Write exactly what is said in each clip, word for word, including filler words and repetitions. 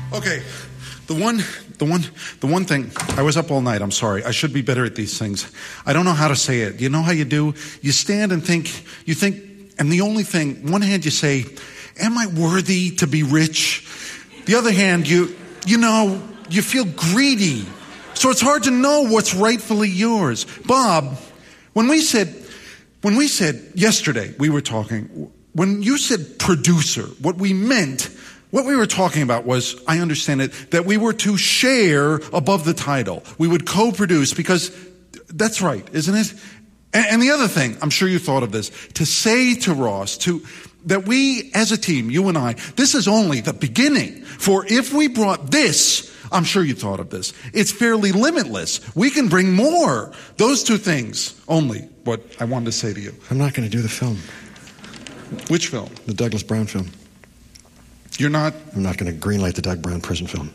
Okay, the one, the one, the one thing, I was up all night, I'm sorry. I should be better at these things. I don't know how to say it. You know how you do? You stand and think, you think, and the only thing, one hand you say, am I worthy to be rich? The other hand, you, you know, you feel greedy. So it's hard to know what's rightfully yours. Bob, when we said, when we said yesterday, we were talking, when you said producer, what we meant, what we were talking about was, I understand it, that we were to share above the title. We would co-produce because that's right, isn't it? And, and the other thing, I'm sure you thought of this, to say to Ross, to, that we as a team, you and I, this is only the beginning. For if we brought this, I'm sure you thought of this, it's fairly limitless. We can bring more. Those two things only, what I wanted to say to you. I'm not going to do the film. Which film? The Douglas Brown film. You're not? I'm not going to greenlight the Doug Brown prison film.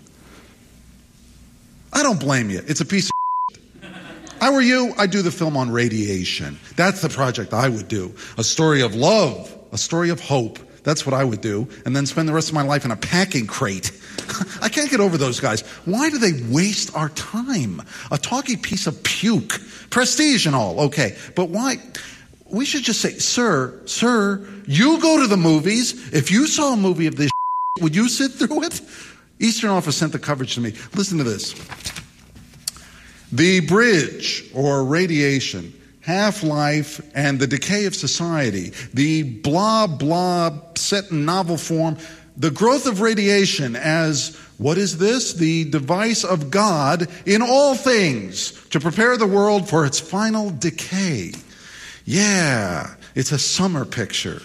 I don't blame you. It's a piece of shit. I were you, I'd do the film on radiation. That's the project I would do. A story of love, a story of hope. That's what I would do. And then spend the rest of my life in a packing crate. I can't get over those guys. Why do they waste our time? A talky piece of puke. Prestige and all, okay. But why? We should just say, sir, sir, you go to the movies. If you saw a movie of this shit, would you sit through it? Eastern Office sent the coverage to me. Listen to this. The bridge, or radiation, half-life, and the decay of society, the blah, blah, set in novel form, the growth of radiation as, what is this? The device of God in all things to prepare the world for its final decay. Yeah, it's a summer picture.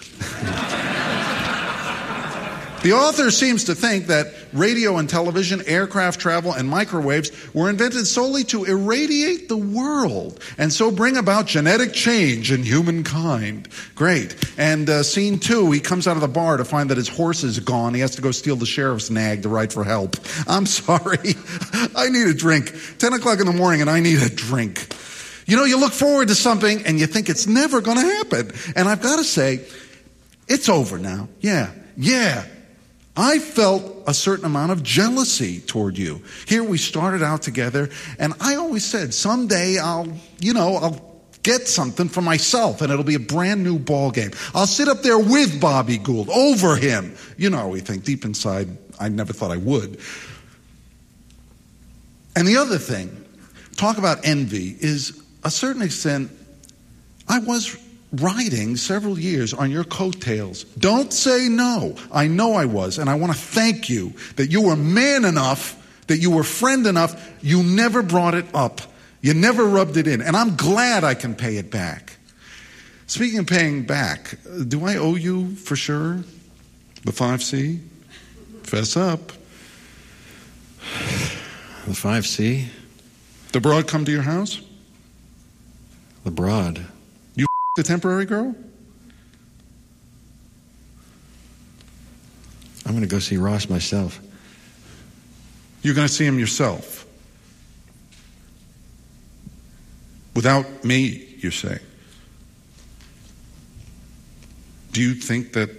The author seems to think that radio and television, aircraft travel, and microwaves were invented solely to irradiate the world and so bring about genetic change in humankind. Great. And uh, scene two, he comes out of the bar to find that his horse is gone. He has to go steal the sheriff's nag to write for help. I'm sorry. I need a drink. ten o'clock in the morning and I need a drink. You know, you look forward to something and you think it's never going to happen. And I've got to say, it's over now. Yeah, yeah. I felt a certain amount of jealousy toward you. Here we started out together, and I always said, someday I'll, you know, I'll get something for myself, and it'll be a brand new ball game. I'll sit up there with Bobby Gould, over him. You know, we think deep inside, I never thought I would. And the other thing, talk about envy, is a certain extent, I was riding several years on your coattails. Don't say no. I know I was, and I want to thank you that you were man enough, that you were friend enough, you never brought it up. You never rubbed it in, and I'm glad I can pay it back. Speaking of paying back, do I owe you for sure the five C? Fess up. The five C? The broad come to your house? The broad? The temporary girl? I'm going to go see Ross myself. You're going to see him yourself? Without me, you say? Do you think that...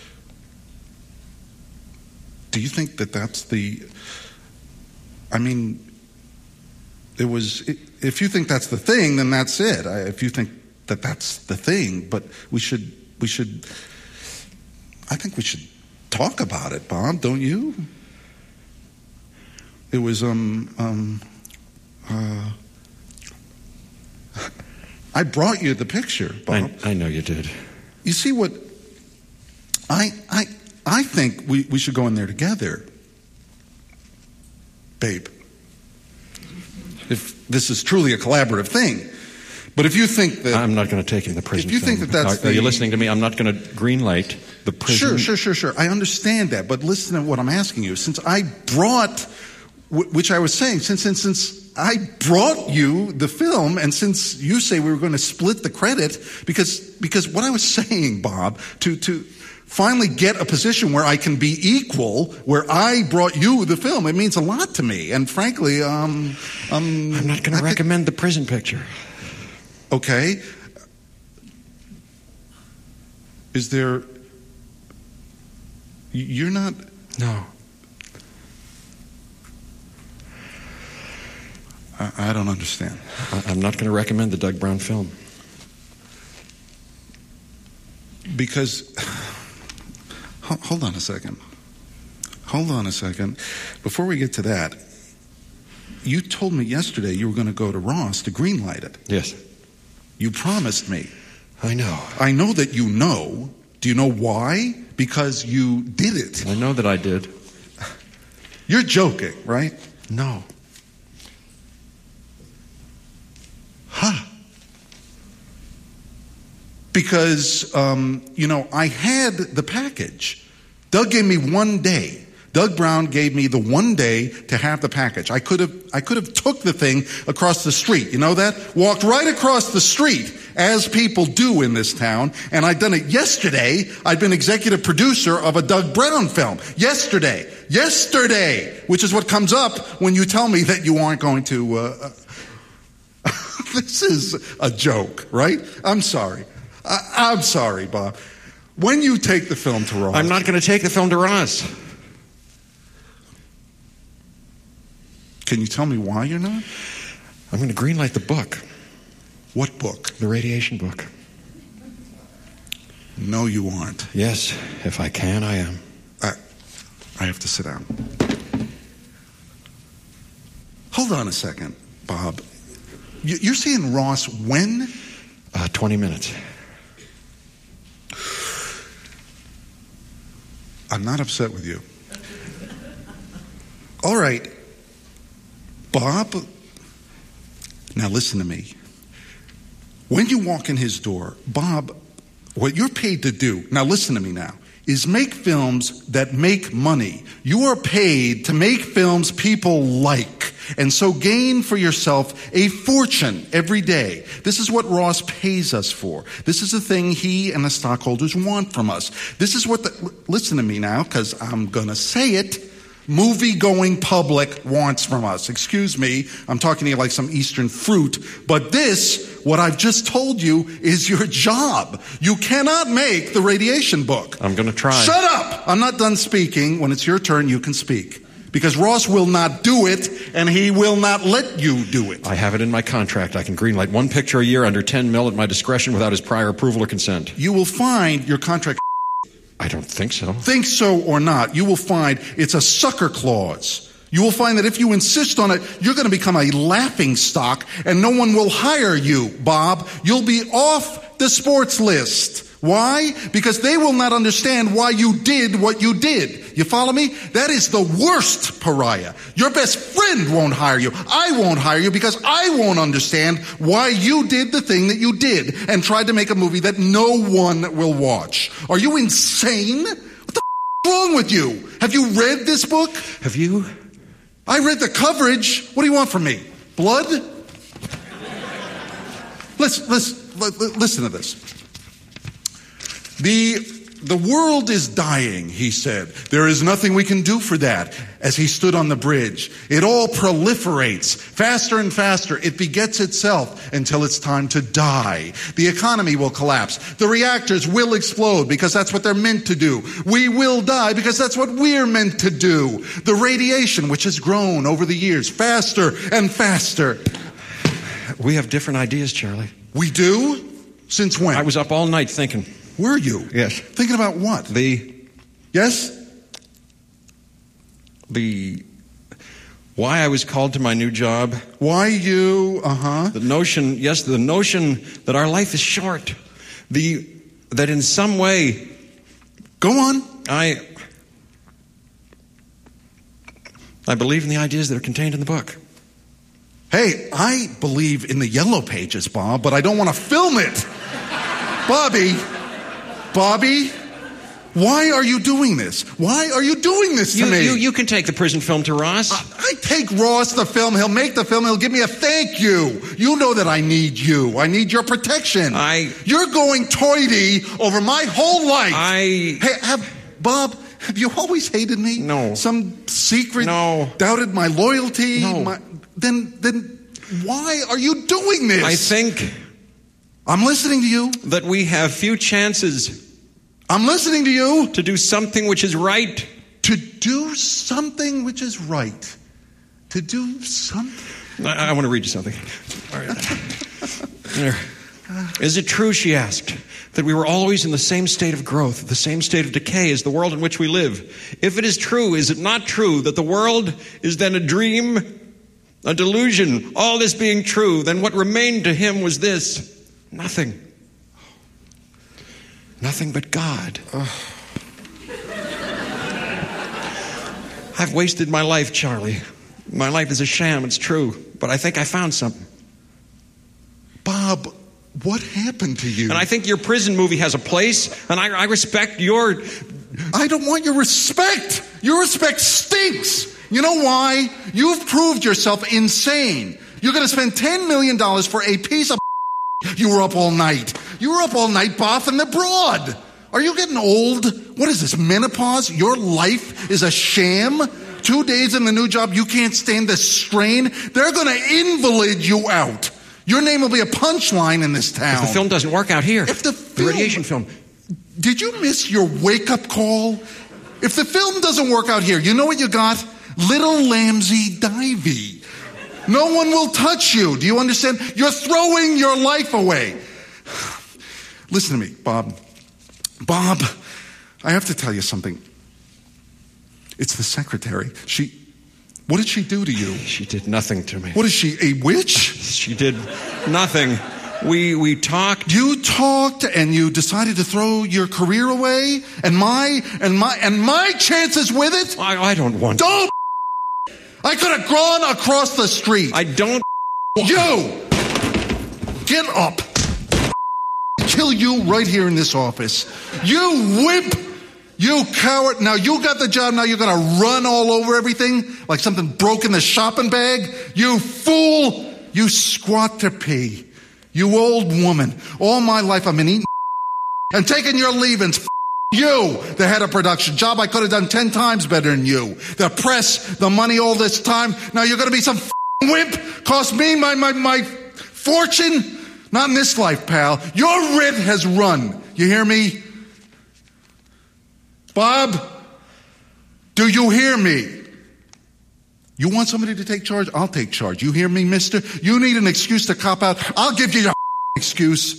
Do you think that that's the... I mean, it was... If you think that's the thing, then that's it. If you think that that's the thing, but we should, we should, I think we should talk about it, Bob, don't you? It was, um, um, uh, I brought you the picture, Bob. I, I know you did. You see what, I, I, I think we, we should go in there together, babe. If this is truly a collaborative thing. But if you think that... I'm not going to take him to the prison If you film. think that that's Are, the... are you listening to me? I'm not going to greenlight the prison... Sure, sure, sure, sure. I understand that, but listen to what I'm asking you. Since I brought, which I was saying, since, since, since I brought you the film, and since you say we were going to split the credit, because because what I was saying, Bob, to to... finally get a position where I can be equal, where I brought you the film. It means a lot to me. And frankly, um... um I'm not going to recommend think... the prison picture. Okay. Is there... You're not... No. I, I don't understand. I, I'm not going to recommend the Doug Brown film. Because, hold on a second. Hold on a second. Before we get to that, you told me yesterday you were going to go to Ross to greenlight it. Yes. You promised me. I know. I know that you know. Do you know why? Because you did it. I know that I did. You're joking, right? No. Huh. Because, um, you know, I had the package. Doug gave me one day. Doug Brown gave me the one day to have the package. I could have, I could have took the thing across the street. You know that? Walked right across the street, as people do in this town. And I'd done it yesterday. I'd been executive producer of a Doug Brown film. Yesterday. Yesterday. Which is what comes up when you tell me that you aren't going to, uh, this is a joke, right? I'm sorry. I, I'm sorry, Bob. When you take the film to Ross... I'm not going to take the film to Ross. Can you tell me why you're not? I'm going to greenlight the book. What book? The radiation book. No, you aren't. Yes, if I can, I am. I, I have to sit down. Hold on a second, Bob. You, you're seeing Ross when? Uh, twenty minutes. I'm not upset with you. All right. Bob, now listen to me. When you walk in his door, Bob, what you're paid to do, now listen to me now, is make films that make money. You are paid to make films people like, and so gain for yourself a fortune every day. This is what Ross pays us for. This is the thing he and the stockholders want from us. This is what the, listen to me now, because I'm going to say it, movie-going public wants from us. Excuse me, I'm talking to you like some Eastern fruit, but this, what I've just told you, is your job. You cannot make the radiation book. I'm going to try. Shut up! I'm not done speaking. When it's your turn, you can speak. Because Ross will not do it, and he will not let you do it. I have it in my contract. I can greenlight one picture a year under ten mil at my discretion without his prior approval or consent. You will find your contract... I don't think so. Think so or not, you will find it's a sucker clause. You will find that if you insist on it, you're going to become a laughing stock and no one will hire you, Bob. You'll be off the sports list. Why? Because they will not understand why you did what you did. You follow me? That is the worst pariah. Your best friend won't hire you. I won't hire you because I won't understand why you did the thing that you did and tried to make a movie that no one will watch. Are you insane? What the f- is wrong with you? Have you read this book? Have you? I read the coverage. What do you want from me? Blood? Listen, listen, listen to this. The, the world is dying, he said. There is nothing we can do for that. As he stood on the bridge, it all proliferates faster and faster. It begets itself until it's time to die. The economy will collapse. The reactors will explode because that's what they're meant to do. We will die because that's what we're meant to do. The radiation, which has grown over the years, faster and faster. We have different ideas, Charlie. We do? Since when? I was up all night thinking. Were you? Yes. Thinking about what? The... Yes? The... Why I was called to my new job. Why you, uh-huh. The notion, yes, the notion that our life is short. The... That in some way... Go on. I... I believe in the ideas that are contained in the book. Hey, I believe in the yellow pages, Bob, but I don't want to film it. Bobby... Bobby, why are you doing this? Why are you doing this to you, me? You, you can take the prison film to Ross. I, I take Ross the film. He'll make the film. He'll give me a thank you. You know that I need you. I need your protection. I... You're going toity over my whole life. I... Hey, have, Bob, have you always hated me? No. Some secret... No. Doubted my loyalty? No. My, then, then why are you doing this? I think... I'm listening to you. That we have few chances... I'm listening to you. To do something which is right. To do something which is right. To do something. I, I want to read you something. All right. There. Is it true, she asked, that we were always in the same state of growth, the same state of decay as the world in which we live? If it is true, is it not true that the world is then a dream, a delusion? All this being true, then what remained to him was this: nothing. Nothing but God. Oh. I've wasted my life, Charlie. My life is a sham, it's true. But I think I found something. Bob, what happened to you? And I think your prison movie has a place, and I, I respect your... I don't want your respect. Your respect stinks. You know why? You've proved yourself insane. You're going to spend ten million dollars for a piece of... You were up all night. You were up all night boffing the broad. Are you getting old? What is this, menopause? Your life is a sham? Two days in the new job, you can't stand the strain? They're going to invalid you out. Your name will be a punchline in this town. If the film doesn't work out here, if the, film, the radiation film. Did you miss your wake-up call? If the film doesn't work out here, you know what you got? Little Lamsey Divey. No one will touch you. Do you understand? You're throwing your life away. Listen to me, Bob. Bob, I have to tell you something. It's the secretary. She... What did she do to you? She did nothing to me. What is she, a witch? She did nothing. We we talked. You talked and you decided to throw your career away? And my and my and my chances with it? I, I don't want Don't I could have gone across the street. I don't You get up. Kill you right here in this office. You wimp. You coward. Now you got the job. Now you're going to run all over everything like something broke in the shopping bag. You fool. You squat to pee. You old woman. All my life I've been eating and taking your leavings. You, the head of production. Job I could have done ten times better than you. The press, the money all this time. Now you're going to be some wimp. Cost me my, my, my fortune. Not in this life, pal. Your writ has run. You hear me? Bob, do you hear me? You want somebody to take charge? I'll take charge. You hear me, mister? You need an excuse to cop out? I'll give you your excuse.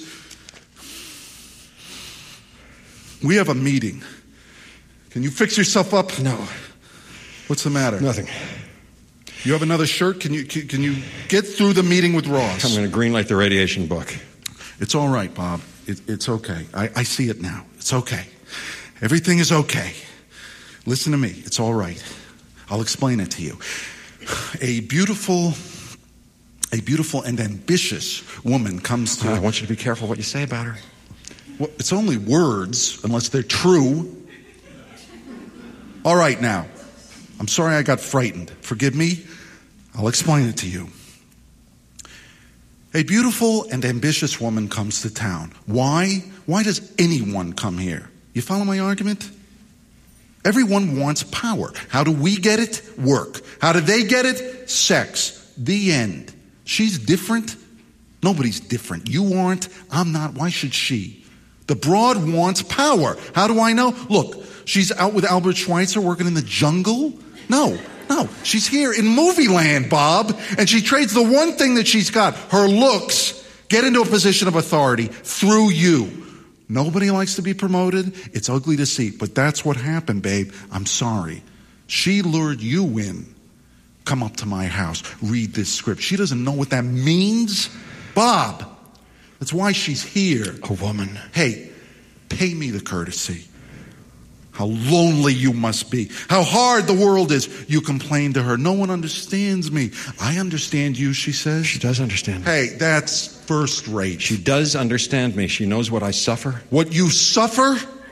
We have a meeting. Can you fix yourself up? No. What's the matter? Nothing. You have another shirt? Can you can, can you get through the meeting with Ross? I'm going to greenlight the radiation book. It's all right, Bob. It, it's okay. I, I see it now. It's okay. Everything is okay. Listen to me. It's all right. I'll explain it to you. A beautiful, a beautiful and ambitious woman comes to... I want you to be careful what you say about her. Well, it's only words, unless they're true. All right, now. I'm sorry I got frightened. Forgive me. I'll explain it to you. A beautiful and ambitious woman comes to town. Why? Why does anyone come here? You follow my argument? Everyone wants power. How do we get it? Work. How do they get it? Sex. The end. She's different. Nobody's different. You aren't. I'm not. Why should she? The broad wants power. How do I know? Look, she's out with Albert Schweitzer working in the jungle. No, no. She's here in movie land, Bob. And she trades the one thing that she's got, her looks, get into a position of authority through you. Nobody likes to be promoted. It's ugly to see, but that's what happened, babe. I'm sorry. She lured you in. Come up to my house. Read this script. She doesn't know what that means. Bob, that's why she's here. A woman. Hey, pay me the courtesy. How lonely you must be. How hard the world is. You complain to her. No one understands me. I understand you, she says. She does understand me. Hey, that's first rate. She does understand me. She knows what I suffer. What you suffer?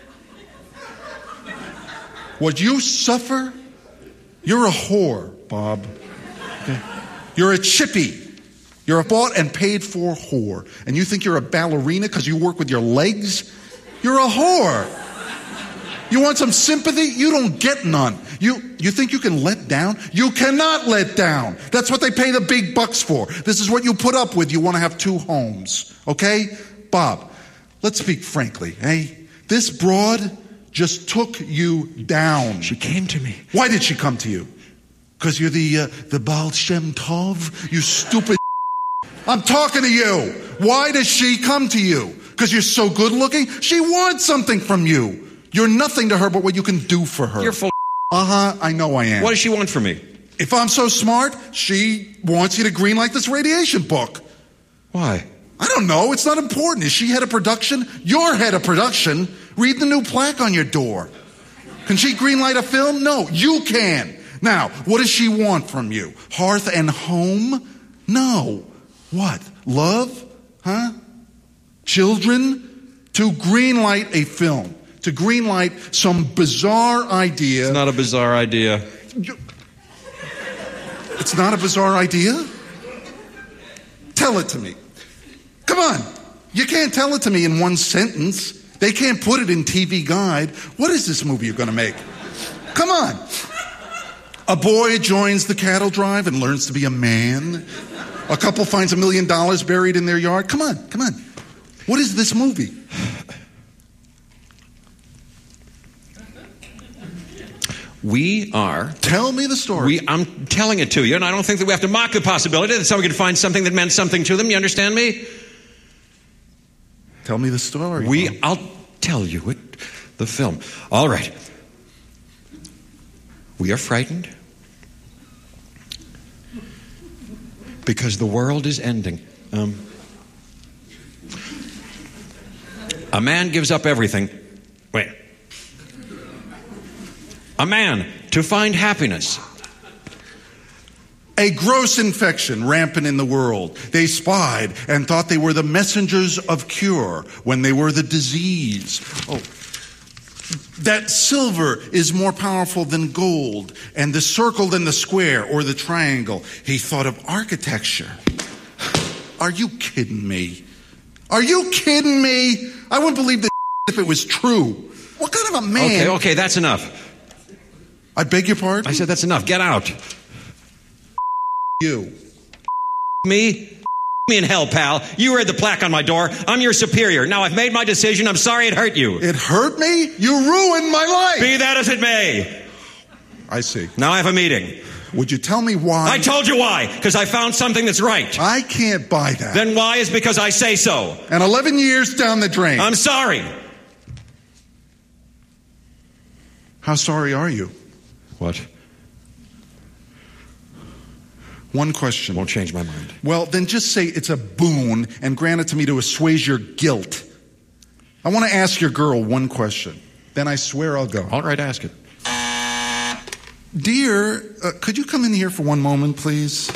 What you suffer? You're a whore, Bob. Okay? You're a chippy. You're a bought and paid for whore. And you think you're a ballerina because you work with your legs? You're a whore. You want some sympathy? You don't get none. You you think you can let down? You cannot let down. That's what they pay the big bucks for. This is what you put up with. You want to have two homes. Okay? Bob, let's speak frankly, eh? This broad just took you down. She came to me. Why did she come to you? Because you're the, uh, the Baal Shem Tov? You stupid. I'm talking to you. Why does she come to you? Because you're so good looking? She wants something from you. You're nothing to her but what you can do for her. You're full. Uh-huh, I know I am. What does she want from me? If I'm so smart, she wants you to greenlight this radiation book. Why? I don't know. It's not important. Is she head of production? You're head of production. Read the new plaque on your door. Can she greenlight a film? No, you can. Now, what does she want from you? Hearth and home? No. What? Love? Huh? Children? To greenlight a film. To greenlight some bizarre idea. It's not a bizarre idea. You, it's not a bizarre idea? Tell it to me. Come on. You can't tell it to me in one sentence. They can't put it in T V Guide. What is this movie you're going to make? Come on. A boy joins the cattle drive and learns to be a man. A couple finds a million dollars buried in their yard. Come on, come on. What is this movie? We are... Tell me the story. We, I'm telling it to you, and I don't think that we have to mock the possibility that someone could find something that meant something to them. You understand me? Tell me the story. We... Bob. I'll tell you it. The film. All right. We are frightened because the world is ending. Um, a man gives up everything. Wait. A man to find happiness. A gross infection rampant in the world. They spied and thought they were the messengers of cure when they were the disease. Oh. That silver is more powerful than gold, and the circle than the square or the triangle. He thought of architecture. Are you kidding me? Are you kidding me? I wouldn't believe this if it was true. What kind of a man? Okay, okay, that's enough. I beg your pardon? I said that's enough. Get out. You. Me? Me in hell, pal. You read the plaque on my door. I'm your superior. Now I've made my decision. I'm sorry it hurt you. It hurt me? You ruined my life. Be that as it may. I see. Now I have a meeting. Would you tell me why? I told you why. Because I found something that's right. I can't buy that. Then why is because I say so. And eleven years down the drain. I'm sorry. How sorry are you? What? One question. Won't change my mind. Well, then just say it's a boon and grant it to me to assuage your guilt. I want to ask your girl one question. Then I swear I'll go. All right, ask it. Dear, uh, could you come in here for one moment, please?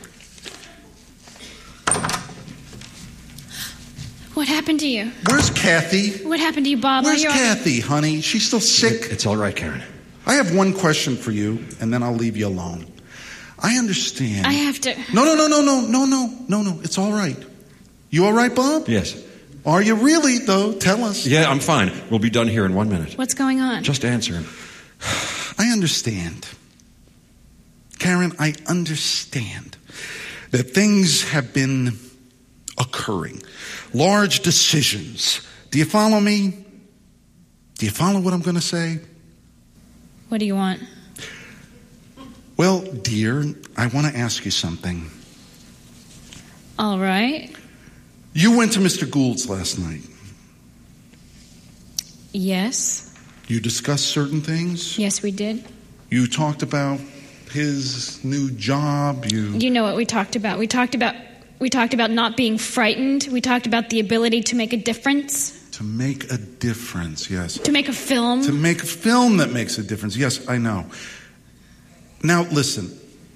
What happened to you? Where's Kathy? What happened to you, Bob? Where's Are you Kathy, honey? She's still sick. It's all right, Karen. I have one question for you, and then I'll leave you alone. I understand. I have to... No, no, no, no, no, no, no, no, no. It's all right. You all right, Bob? Yes. Are you really, though? Tell us. Yeah, I'm fine. We'll be done here in one minute. What's going on? Just answer him. I understand. Karen, I understand that things have been occurring. Large decisions. Do you follow me? Do you follow what I'm going to say? What do you want? Well, dear, I want to ask you something. All right. You went to Mister Gould's last night. Yes. You discussed certain things. Yes, we did. You talked about his new job. You You know what we talked about. We talked about we talked about not being frightened. We talked about the ability to make a difference. To make a difference, yes. To make a film. To make a film that makes a difference. Yes, I know. Now, listen.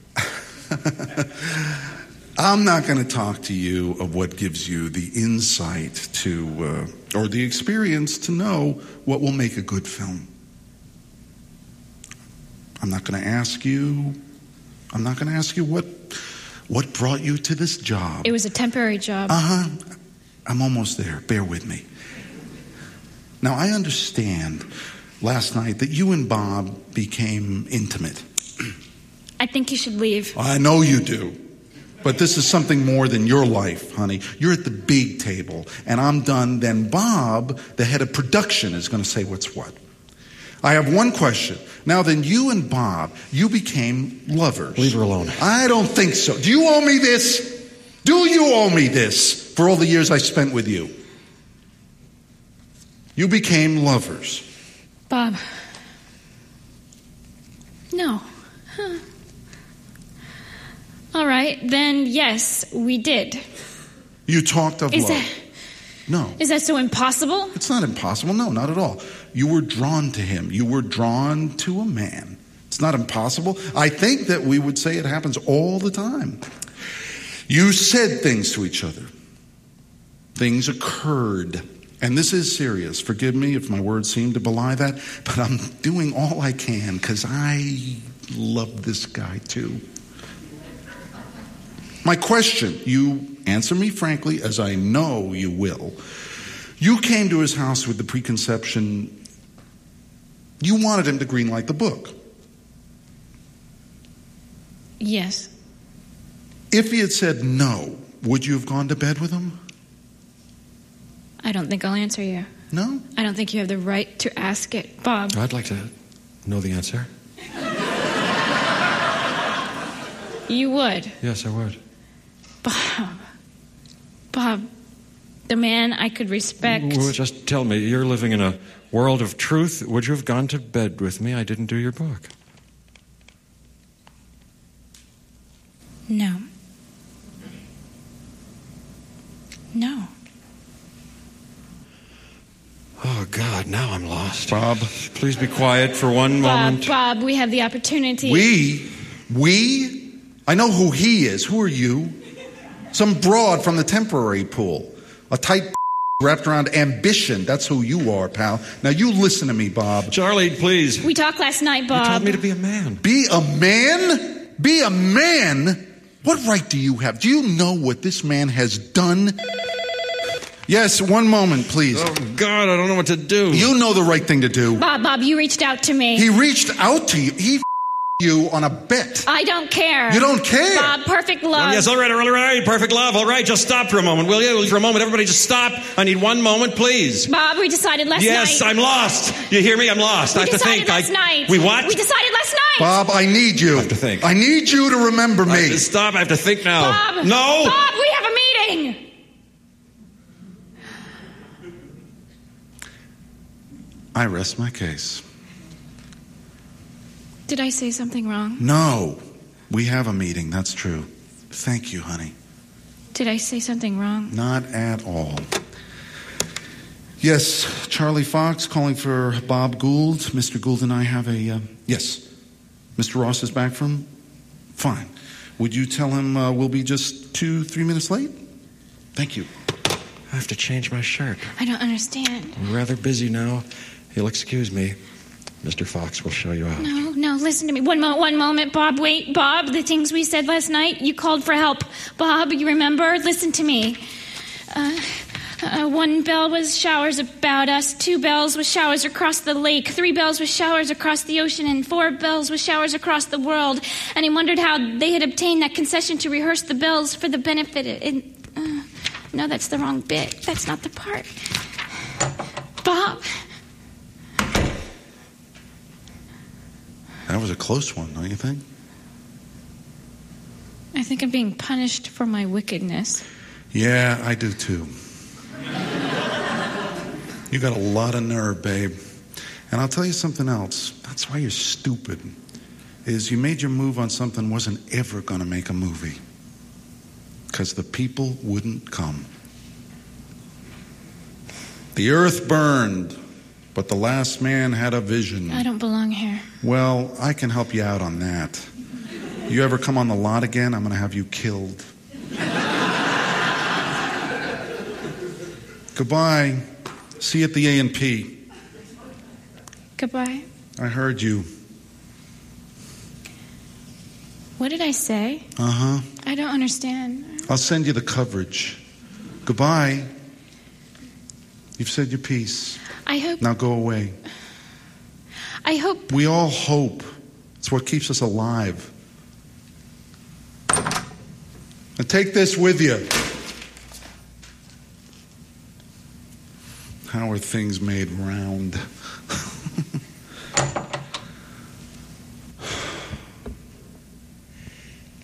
I'm not going to talk to you of what gives you the insight to, uh, or the experience to know what will make a good film. I'm not going to ask you, I'm not going to ask you what, what brought you to this job. It was a temporary job. Uh-huh. I'm almost there. Bear with me. Now, I understand last night that you and Bob became intimate. I think you should leave. I know you do. But this is something more than your life, honey. You're at the big table, and I'm done. Then Bob, the head of production, is going to say what's what. I have one question. Now then, you and Bob, you became lovers. Leave her alone. I don't think so. Do you owe me this? Do you owe me this for all the years I spent with you? You became lovers. Bob. No. Huh. All right, then yes, we did. You talked of Is love. that... No. Is that so impossible? It's not impossible. No, not at all. You were drawn to him. You were drawn to a man. It's not impossible. I think that we would say it happens all the time. You said things to each other. Things occurred. And this is serious. Forgive me if my words seem to belie that, but I'm doing all I can because I love this guy too. My question, you answer me frankly, as I know you will. You came to his house with the preconception you wanted him to greenlight the book. Yes. If he had said no, would you have gone to bed with him? I don't think I'll answer you. No? I don't think you have the right to ask it, Bob. I'd like to know the answer. You would. Yes, I would. Bob. Bob, the man I could respect. Well, just tell me, you're living in a world of truth. Would you have gone to bed with me? I didn't do your book. No. No. Oh, God, now I'm lost. Bob. Please be quiet for one Bob, moment. Bob, we have the opportunity. We? We? I know who he is. Who are you? Some broad from the temporary pool. A tight wrapped around ambition. That's who you are, pal. Now you listen to me, Bob. Charlie, please. We talked last night, Bob. You told me to be a man. Be a man? Be a man? What right do you have? Do you know what this man has done? Yes, one moment, please. Oh, God, I don't know what to do. You know the right thing to do. Bob, Bob, you reached out to me. He reached out to you. He you on a bet. I don't care. You don't care? Bob, perfect love. Oh, yes, all right, all right, all right, perfect love. All right, just stop for a moment, will you? For a moment, everybody just stop. I need one moment, please. Bob, we decided last yes, night. I'm lost. You hear me? I'm lost. We I have to decided think. last I, night. We what? We decided last night. Bob, I need you. I have to think. I need you to remember me. I have to stop. I have to think now. Bob. No. Bob, we have a meeting. I rest my case. Did I say something wrong? No. We have a meeting. That's true. Thank you, honey. Did I say something wrong? Not at all. Yes, Charlie Fox calling for Bob Gould. Mister Gould and I have a... Uh, yes. Mister Ross is back from... Fine. Would you tell him uh, we'll be just two, three minutes late? Thank you. I have to change my shirt. I don't understand. I'm rather busy now. You'll excuse me. Mister Fox will show you out. No, no, listen to me. One moment, one moment, Bob. Wait, Bob, the things we said last night, you called for help. Bob, you remember? Listen to me. Uh, uh, one bell was showers about us. Two bells was showers across the lake. Three bells was showers across the ocean. And four bells was showers across the world. And he wondered how they had obtained that concession to rehearse the bells for the benefit. In, uh, no, that's the wrong bit. That's not the part. Bob... That was a close one, don't you think? I think I'm being punished for my wickedness. Yeah, I do too. You got a lot of nerve, babe. And I'll tell you something else. That's why you're stupid. Is you made your move on something wasn't ever going to make a movie. Because the people wouldn't come. The earth burned, but the last man had a vision. I don't belong here. Well, I can help you out on that. You ever come on the lot again, I'm going to have you killed. Goodbye. See you at the A and P. Goodbye. I heard you. What did I say? Uh-huh. I don't understand. I'll send you the coverage. Goodbye. You've said your piece. I hope... Now go away. I hope... We all hope. It's what keeps us alive. And take this with you. How are things made round?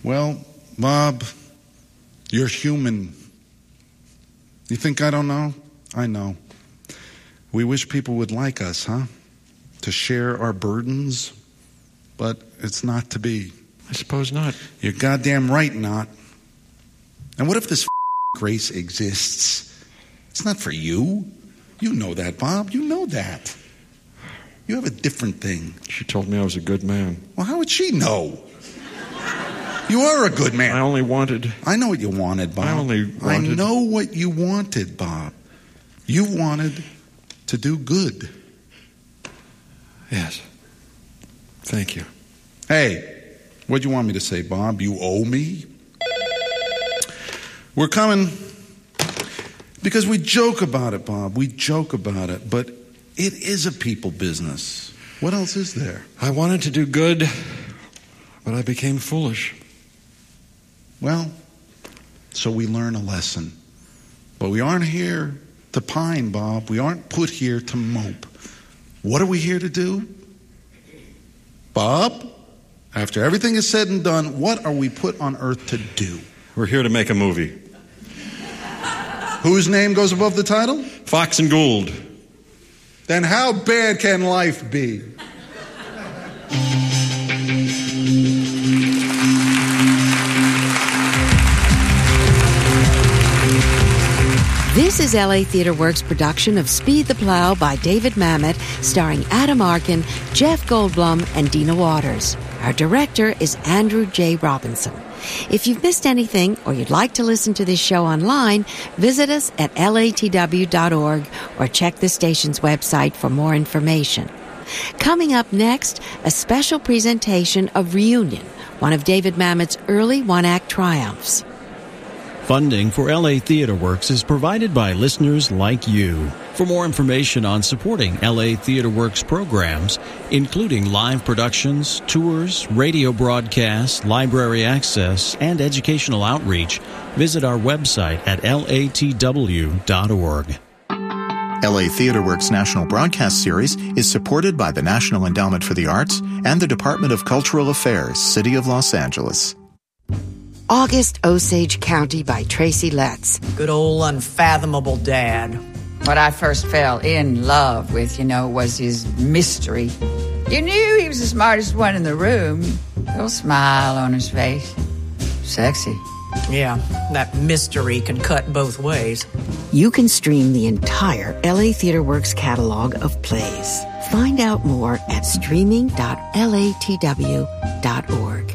Well, Bob, you're human. You think I don't know? I know. We wish people would like us, huh? To share our burdens, but it's not to be. I suppose not. You're goddamn right not. And what if this grace exists? It's not for you. You know that, Bob. You know that. You have a different thing. She told me I was a good man. Well, how would she know? You are a good man. I only wanted... I know what you wanted, Bob. I only wanted... I know what you wanted, Bob. You wanted to do good. Yes. Thank you. Hey, what do you want me to say, Bob? You owe me? We're coming because we joke about it, Bob. We joke about it, but it is a people business. What else is there? I wanted to do good, but I became foolish. Well, so we learn a lesson. But we aren't here to pine, Bob. We aren't put here to mope. What are we here to do? Bob, after everything is said and done, what are we put on earth to do? We're here to make a movie. Whose name goes above the title? Fox and Gould. Then how bad can life be? This is L A Theatre Works' production of Speed the Plow by David Mamet, starring Adam Arkin, Jeff Goldblum, and Dina Waters. Our director is Andrew J. Robinson. If you've missed anything or you'd like to listen to this show online, visit us at L A T W dot org or check the station's website for more information. Coming up next, a special presentation of Reunion, one of David Mamet's early one-act triumphs. Funding for L A Theatre Works is provided by listeners like you. For more information on supporting L A Theatre Works programs, including live productions, tours, radio broadcasts, library access, and educational outreach, visit our website at L A T W dot org. L A Theatre Works National Broadcast Series is supported by the National Endowment for the Arts and the Department of Cultural Affairs, City of Los Angeles. August Osage County by Tracy Letts. Good old unfathomable dad. What I first fell in love with, you know, was his mystery. You knew he was the smartest one in the room. Little smile on his face. Sexy. Yeah, that mystery can cut both ways. You can stream the entire L A Theatre Works catalog of plays. Find out more at streaming dot L A T W dot org.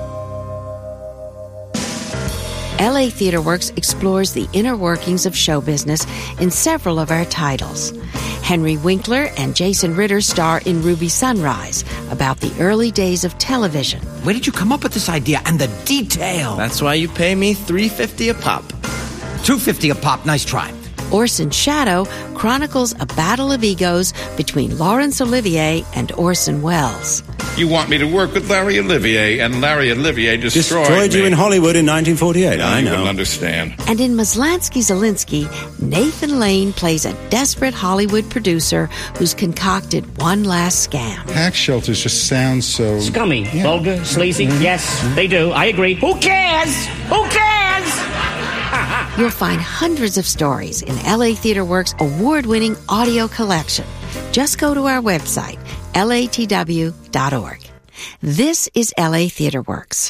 L A Theatre Works explores the inner workings of show business in several of our titles. Henry Winkler and Jason Ritter star in Ruby Sunrise, about the early days of television. Where did you come up with this idea and the detail? That's why you pay me three fifty a pop. two fifty a pop. Nice try. Orson Shadow chronicles a battle of egos between Laurence Olivier and Orson Welles. You want me to work with Larry Olivier, and Larry Olivier destroyed, destroyed me. you in Hollywood in nineteen forty-eight. No, I you know. wouldn't understand. And in Maslansky Zelinsky, Nathan Lane plays a desperate Hollywood producer who's concocted one last scam. Tax shelters just sound so... Scummy, yeah. vulgar, sleazy. Mm-hmm. Yes, mm-hmm. They do. I agree. Who cares? Who cares? You'll find hundreds of stories in L A Theatre Works' award-winning audio collection. Just go to our website, L A T W dot org. This is L A Theatre Works.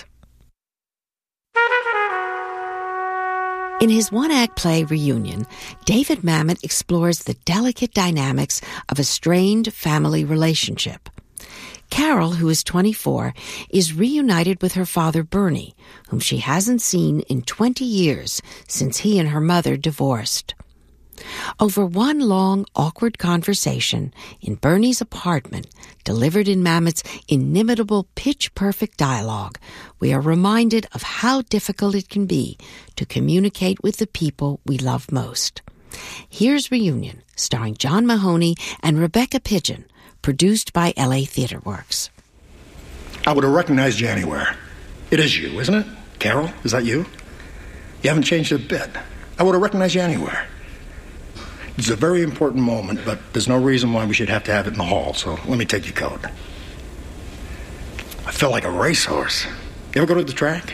In his one-act play Reunion, David Mamet explores the delicate dynamics of a strained family relationship. Carol, who is twenty-four, is reunited with her father Bernie, whom she hasn't seen in twenty years since he and her mother divorced. Over one long, awkward conversation in Bernie's apartment, delivered in Mamet's inimitable, pitch-perfect dialogue, we are reminded of how difficult it can be to communicate with the people we love most. Here's Reunion, starring John Mahoney and Rebecca Pidgeon, produced by L A Theatre Works. I would have recognized you anywhere. It is you, isn't it? Carol, is that you? You haven't changed a bit. I would have recognized you anywhere. It's a very important moment, but there's no reason why we should have to have it in the hall, so let me take your coat. I feel like a racehorse. You ever go to the track?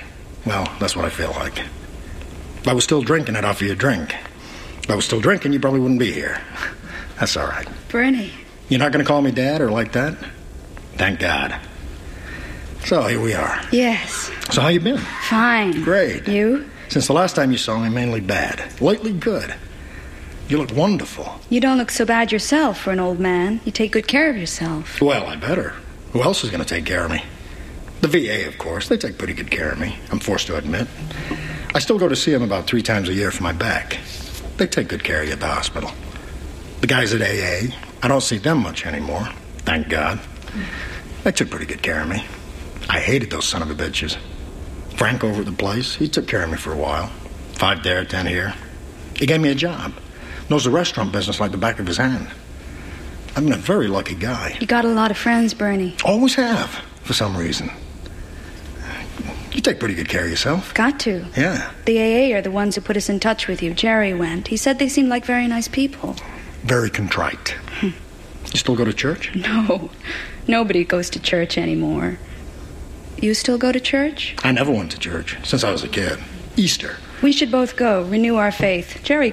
Well, that's what I feel like. If I was still drinking, I'd offer you a drink. If I was still drinking, you probably wouldn't be here. That's all right. Bernie. You're not going to call me Dad or like that? Thank God. So, here we are. Yes. So, how you been? Fine. Great. You? Since the last time you saw me, mainly bad. Lately, good. You look wonderful. You don't look so bad yourself for an old man. You take good care of yourself. Well, I better. Who else is going to take care of me? The V A, of course. They take pretty good care of me, I'm forced to admit. I still go to see them about three times a year for my back. They take good care of you at the hospital. The guys at A A, I don't see them much anymore, thank God. They took pretty good care of me. I hated those son of a bitches. Frank over at the place, he took care of me for a while. Five there, ten here. He gave me a job. Knows the restaurant business like the back of his hand. I've been a very lucky guy. You got a lot of friends, Bernie. Always have, for some reason. You take pretty good care of yourself. Got to. Yeah. The A A are the ones who put us in touch with you. Jerry went. He said they seemed like very nice people. Very contrite. You still go to church? No. Nobody goes to church anymore. You still go to church? I never went to church since I was a kid. Easter. We should both go, renew our faith. Jerry